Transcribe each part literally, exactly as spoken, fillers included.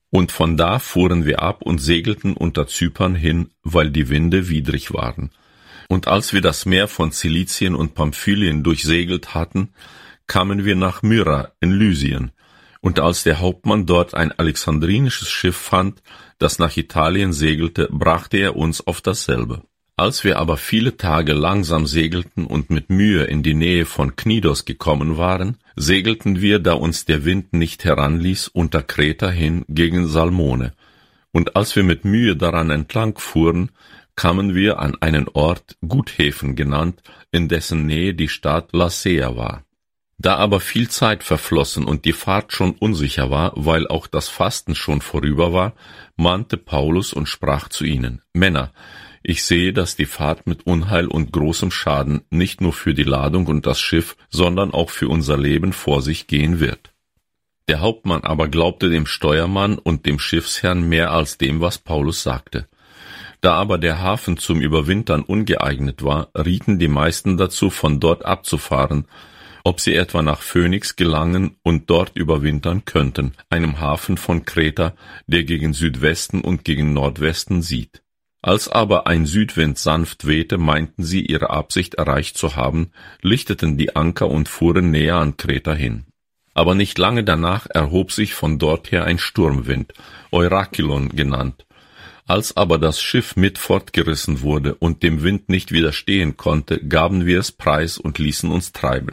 Und von da fuhren wir ab und segelten unter Zypern hin, weil die Winde widrig waren. Und als wir das Meer von Zilizien und Pamphylien durchsegelt hatten, kamen wir nach Myra in Lysien. Und als der Hauptmann dort ein alexandrinisches Schiff fand, das nach Italien segelte, brachte er uns auf dasselbe. Als wir aber viele Tage langsam segelten und mit Mühe in die Nähe von Knidos gekommen waren, segelten wir, da uns der Wind nicht heranließ, unter Kreta hin gegen Salmone. Und als wir mit Mühe daran entlang fuhren, kamen wir an einen Ort, Guthäfen genannt, in dessen Nähe die Stadt Lasea war. Da aber viel Zeit verflossen und die Fahrt schon unsicher war, weil auch das Fasten schon vorüber war, mahnte Paulus und sprach zu ihnen: Männer, ich sehe, dass die Fahrt mit Unheil und großem Schaden nicht nur für die Ladung und das Schiff, sondern auch für unser Leben vor sich gehen wird. Der Hauptmann aber glaubte dem Steuermann und dem Schiffsherrn mehr als dem, was Paulus sagte. Da aber der Hafen zum Überwintern ungeeignet war, rieten die meisten dazu, von dort abzufahren, ob sie etwa nach Phönix gelangen und dort überwintern könnten, einem Hafen von Kreta, der gegen Südwesten und gegen Nordwesten sieht. Als aber ein Südwind sanft wehte, meinten sie, ihre Absicht erreicht zu haben, lichteten die Anker und fuhren näher an Kreta hin. Aber nicht lange danach erhob sich von dort her ein Sturmwind, Eurakilon genannt. Als aber das Schiff mit fortgerissen wurde und dem Wind nicht widerstehen konnte, gaben wir es preis und ließen uns treiben.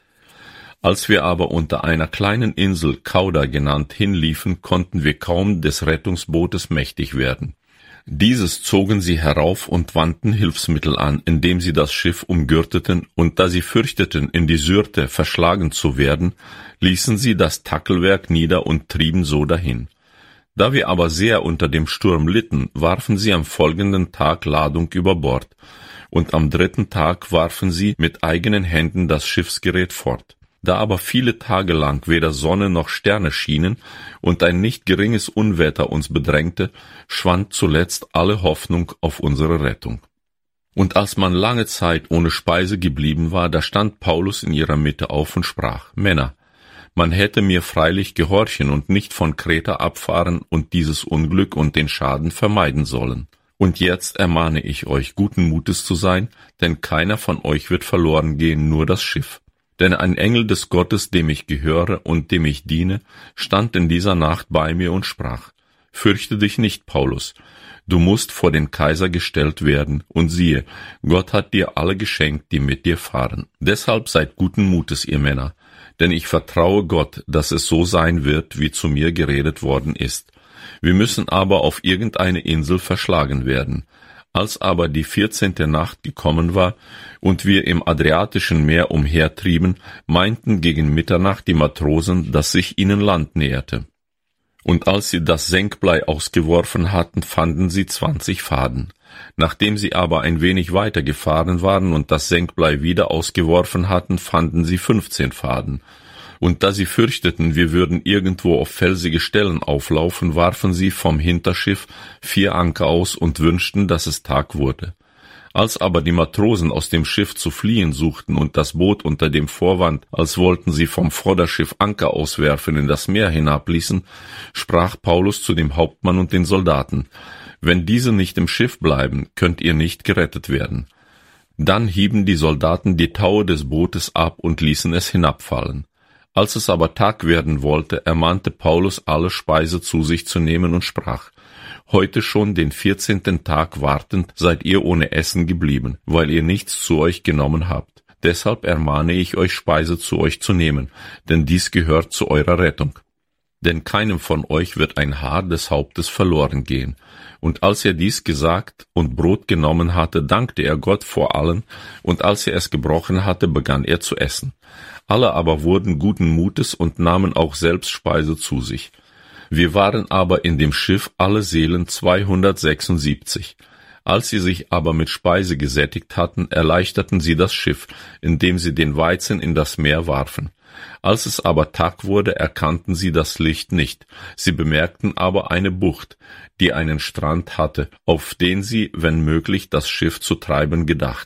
Als wir aber unter einer kleinen Insel, Kauda genannt, hinliefen, konnten wir kaum des Rettungsbootes mächtig werden. Dieses zogen sie herauf und wandten Hilfsmittel an, indem sie das Schiff umgürteten, und da sie fürchteten, in die Syrte verschlagen zu werden, ließen sie das Tackelwerk nieder und trieben so dahin. Da wir aber sehr unter dem Sturm litten, warfen sie am folgenden Tag Ladung über Bord, und am dritten Tag warfen sie mit eigenen Händen das Schiffsgerät fort. Da aber viele Tage lang weder Sonne noch Sterne schienen und ein nicht geringes Unwetter uns bedrängte, schwand zuletzt alle Hoffnung auf unsere Rettung. Und als man lange Zeit ohne Speise geblieben war, da stand Paulus in ihrer Mitte auf und sprach: Männer, man hätte mir freilich gehorchen und nicht von Kreta abfahren und dieses Unglück und den Schaden vermeiden sollen. Und jetzt ermahne ich euch, guten Mutes zu sein, denn keiner von euch wird verloren gehen, nur das Schiff. Denn ein Engel des Gottes, dem ich gehöre und dem ich diene, stand in dieser Nacht bei mir und sprach: Fürchte dich nicht, Paulus, du musst vor den Kaiser gestellt werden, und siehe, Gott hat dir alle geschenkt, die mit dir fahren. Deshalb seid guten Mutes, ihr Männer, denn ich vertraue Gott, dass es so sein wird, wie zu mir geredet worden ist. Wir müssen aber auf irgendeine Insel verschlagen werden. Als aber die vierzehnte Nacht gekommen war und wir im Adriatischen Meer umhertrieben, meinten gegen Mitternacht die Matrosen, dass sich ihnen Land näherte. Und als sie das Senkblei ausgeworfen hatten, fanden sie zwanzig Faden. Nachdem sie aber ein wenig weiter gefahren waren und das Senkblei wieder ausgeworfen hatten, fanden sie fünfzehn Faden. Und da sie fürchteten, wir würden irgendwo auf felsige Stellen auflaufen, warfen sie vom Hinterschiff vier Anker aus und wünschten, dass es Tag wurde. Als aber die Matrosen aus dem Schiff zu fliehen suchten und das Boot unter dem Vorwand, als wollten sie vom Vorderschiff Anker auswerfen, in das Meer hinabließen, sprach Paulus zu dem Hauptmann und den Soldaten: Wenn diese nicht im Schiff bleiben, könnt ihr nicht gerettet werden. Dann hieben die Soldaten die Taue des Bootes ab und ließen es hinabfallen. Als es aber Tag werden wollte, ermahnte Paulus, alle Speise zu sich zu nehmen und sprach: Heute schon den vierzehnten Tag wartend seid ihr ohne Essen geblieben, weil ihr nichts zu euch genommen habt. Deshalb ermahne ich euch, Speise zu euch zu nehmen, denn dies gehört zu eurer Rettung. Denn keinem von euch wird ein Haar des Hauptes verloren gehen. Und als er dies gesagt und Brot genommen hatte, dankte er Gott vor allen, und als er es gebrochen hatte, begann er zu essen. Alle aber wurden guten Mutes und nahmen auch selbst Speise zu sich. Wir waren aber in dem Schiff alle Seelen zweihundertsechsundsiebzig. Als sie sich aber mit Speise gesättigt hatten, erleichterten sie das Schiff, indem sie den Weizen in das Meer warfen. Als es aber Tag wurde, erkannten sie das Licht nicht. Sie bemerkten aber eine Bucht, die einen Strand hatte, auf den sie, wenn möglich, das Schiff zu treiben gedachten.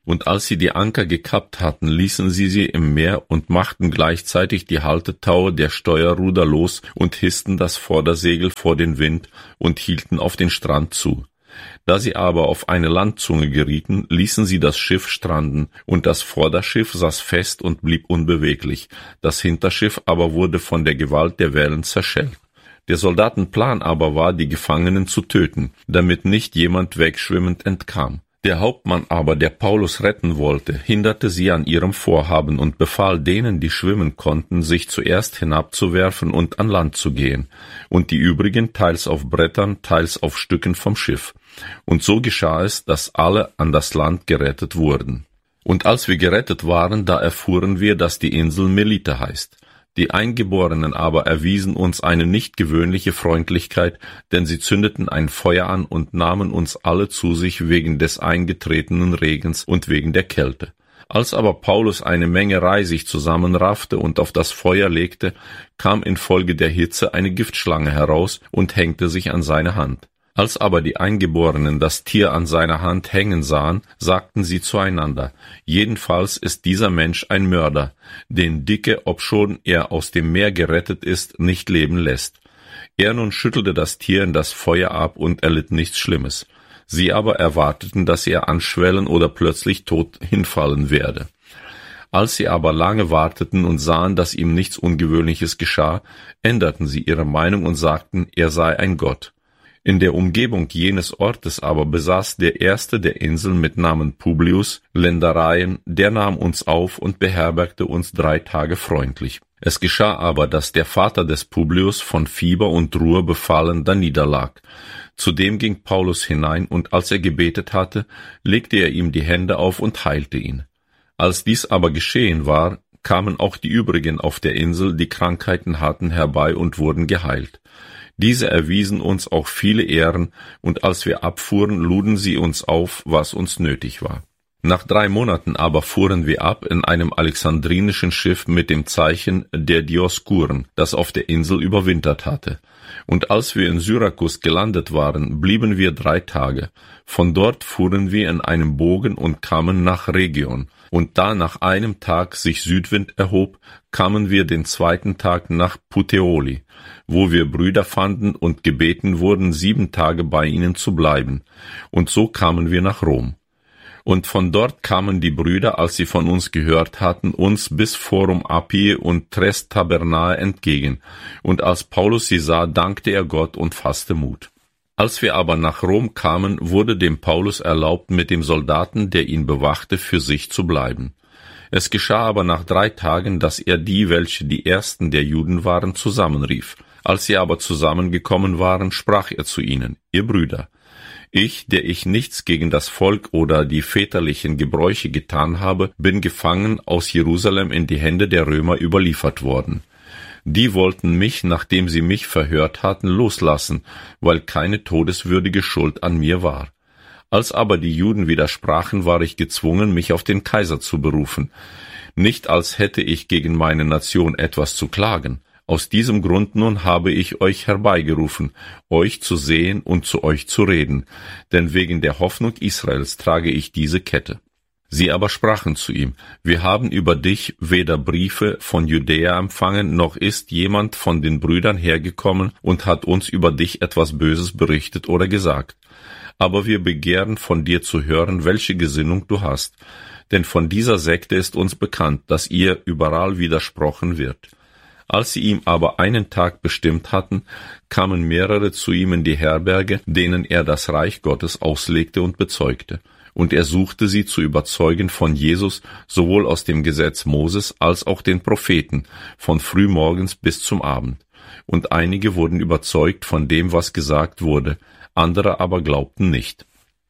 Und als sie die Anker gekappt hatten, ließen sie sie im Meer und machten gleichzeitig die Haltetaue der Steuerruder los und hissten das Vordersegel vor den Wind und hielten auf den Strand zu. Da sie aber auf eine Landzunge gerieten, ließen sie das Schiff stranden, und das Vorderschiff saß fest und blieb unbeweglich, das Hinterschiff aber wurde von der Gewalt der Wellen zerschellt. Der Soldatenplan aber war, die Gefangenen zu töten, damit nicht jemand wegschwimmend entkam. Der Hauptmann aber, der Paulus retten wollte, hinderte sie an ihrem Vorhaben und befahl denen, die schwimmen konnten, sich zuerst hinabzuwerfen und an Land zu gehen, und die übrigen teils auf Brettern, teils auf Stücken vom Schiff. Und so geschah es, dass alle an das Land gerettet wurden. Und als wir gerettet waren, da erfuhren wir, dass die Insel Melite heißt. Die Eingeborenen aber erwiesen uns eine nicht gewöhnliche Freundlichkeit, denn sie zündeten ein Feuer an und nahmen uns alle zu sich wegen des eingetretenen Regens und wegen der Kälte. Als aber Paulus eine Menge Reisig zusammenraffte und auf das Feuer legte, kam infolge der Hitze eine Giftschlange heraus und hängte sich an seine Hand. Als aber die Eingeborenen das Tier an seiner Hand hängen sahen, sagten sie zueinander: Jedenfalls ist dieser Mensch ein Mörder, den Dicke, obschon er aus dem Meer gerettet ist, nicht leben lässt. Er nun schüttelte das Tier in das Feuer ab und erlitt nichts Schlimmes. Sie aber erwarteten, dass er anschwellen oder plötzlich tot hinfallen werde. Als sie aber lange warteten und sahen, dass ihm nichts Ungewöhnliches geschah, änderten sie ihre Meinung und sagten, er sei ein Gott. In der Umgebung jenes Ortes aber besaß der erste der Inseln mit Namen Publius Ländereien, der nahm uns auf und beherbergte uns drei Tage freundlich. Es geschah aber, dass der Vater des Publius von Fieber und Ruhr befallen daniederlag. Zudem ging Paulus hinein, und als er gebetet hatte, legte er ihm die Hände auf und heilte ihn. Als dies aber geschehen war, kamen auch die übrigen auf der Insel, die Krankheiten hatten, herbei und wurden geheilt. Diese erwiesen uns auch viele Ehren, und als wir abfuhren, luden sie uns auf, was uns nötig war. Nach drei Monaten aber fuhren wir ab in einem alexandrinischen Schiff mit dem Zeichen der Dioskuren, das auf der Insel überwintert hatte. Und als wir in Syrakus gelandet waren, blieben wir drei Tage. Von dort fuhren wir in einem Bogen und kamen nach Rhegion. Und da nach einem Tag sich Südwind erhob, kamen wir den zweiten Tag nach Puteoli, wo wir Brüder fanden und gebeten wurden, sieben Tage bei ihnen zu bleiben. Und so kamen wir nach Rom. Und von dort kamen die Brüder, als sie von uns gehört hatten, uns bis Forum Appii und Tres Tabernae entgegen. Und als Paulus sie sah, dankte er Gott und fasste Mut. Als wir aber nach Rom kamen, wurde dem Paulus erlaubt, mit dem Soldaten, der ihn bewachte, für sich zu bleiben. Es geschah aber nach drei Tagen, dass er die, welche die ersten der Juden waren, zusammenrief. Als sie aber zusammengekommen waren, sprach er zu ihnen: Ihr Brüder, ich, der ich nichts gegen das Volk oder die väterlichen Gebräuche getan habe, bin gefangen aus Jerusalem in die Hände der Römer überliefert worden. Die wollten mich, nachdem sie mich verhört hatten, loslassen, weil keine todeswürdige Schuld an mir war. Als aber die Juden widersprachen, war ich gezwungen, mich auf den Kaiser zu berufen. Nicht als hätte ich gegen meine Nation etwas zu klagen. Aus diesem Grund nun habe ich euch herbeigerufen, euch zu sehen und zu euch zu reden, denn wegen der Hoffnung Israels trage ich diese Kette. Sie aber sprachen zu ihm: Wir haben über dich weder Briefe von Judäa empfangen, noch ist jemand von den Brüdern hergekommen und hat uns über dich etwas Böses berichtet oder gesagt. Aber wir begehren von dir zu hören, welche Gesinnung du hast, denn von dieser Sekte ist uns bekannt, dass ihr überall widersprochen wird. Als sie ihm aber einen Tag bestimmt hatten, kamen mehrere zu ihm in die Herberge, denen er das Reich Gottes auslegte und bezeugte. Und er suchte sie zu überzeugen von Jesus, sowohl aus dem Gesetz Moses als auch den Propheten, von frühmorgens bis zum Abend. Und einige wurden überzeugt von dem, was gesagt wurde, andere aber glaubten nicht.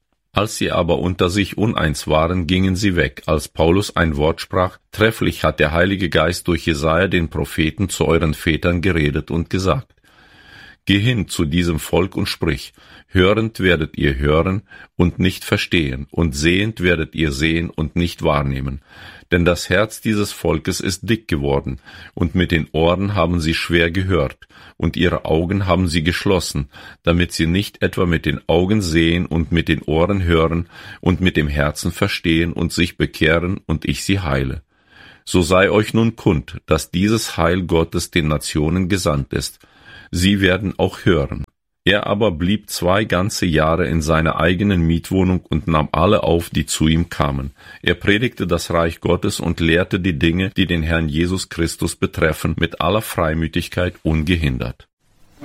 Als sie aber unter sich uneins waren, gingen sie weg, als Paulus ein Wort sprach: Trefflich hat der Heilige Geist durch Jesaja den Propheten zu euren Vätern geredet und gesagt: Geh hin zu diesem Volk und sprich, hörend werdet ihr hören und nicht verstehen, und sehend werdet ihr sehen und nicht wahrnehmen. Denn das Herz dieses Volkes ist dick geworden, und mit den Ohren haben sie schwer gehört, und ihre Augen haben sie geschlossen, damit sie nicht etwa mit den Augen sehen und mit den Ohren hören und mit dem Herzen verstehen und sich bekehren und ich sie heile. So sei euch nun kund, dass dieses Heil Gottes den Nationen gesandt ist. Sie werden auch hören. Er aber blieb zwei ganze Jahre in seiner eigenen Mietwohnung und nahm alle auf, die zu ihm kamen. Er predigte das Reich Gottes und lehrte die Dinge, die den Herrn Jesus Christus betreffen, mit aller Freimütigkeit ungehindert.